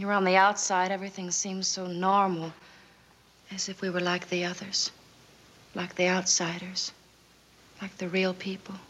Remember, on the outside, everything seemed so normal, as if we were like the others, like the outsiders, like the real people.